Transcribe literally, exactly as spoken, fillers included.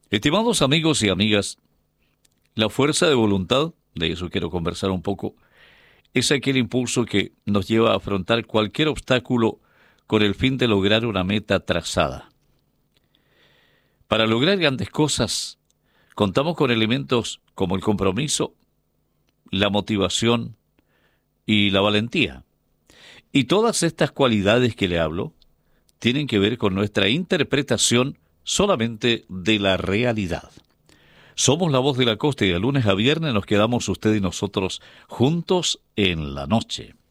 Estimados amigos y amigas, la fuerza de voluntad, de eso quiero conversar un poco, es aquel impulso que nos lleva a afrontar cualquier obstáculo con el fin de lograr una meta trazada. Para lograr grandes cosas, contamos con elementos como el compromiso, la motivación y la valentía. Y todas estas cualidades que le hablo tienen que ver con nuestra interpretación solamente de la realidad. Somos La Voz de la Costa y de lunes a viernes nos quedamos usted y nosotros juntos en la noche.